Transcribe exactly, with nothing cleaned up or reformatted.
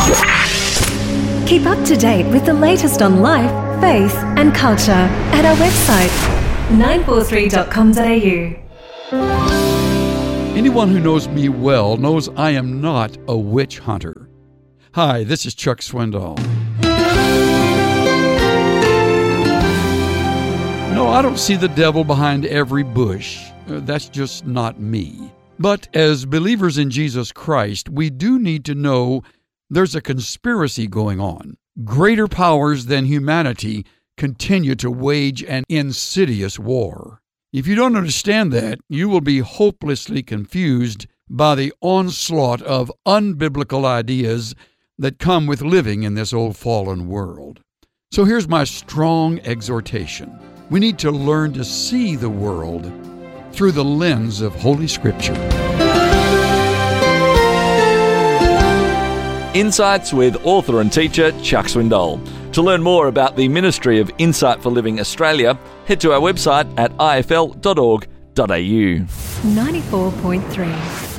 Keep up to date with the latest on life, faith and culture at our website, nine four three dot com dot a u. Anyone who knows me well knows I am not a witch hunter. Hi, this is Chuck Swindoll. No, I don't see the devil behind every bush. Uh, that's just not me. But as believers in Jesus Christ, we do need to know there's a conspiracy going on. Greater powers than humanity continue to wage an insidious war. If you don't understand that, you will be hopelessly confused by the onslaught of unbiblical ideas that come with living in this old fallen world. So here's my strong exhortation. We need to learn to see the world through the lens of Holy Scripture. Insights with author and teacher Chuck Swindoll. To learn more about the Ministry of Insight for Living Australia, head to our website at i f l dot org dot a u. ninety-four point three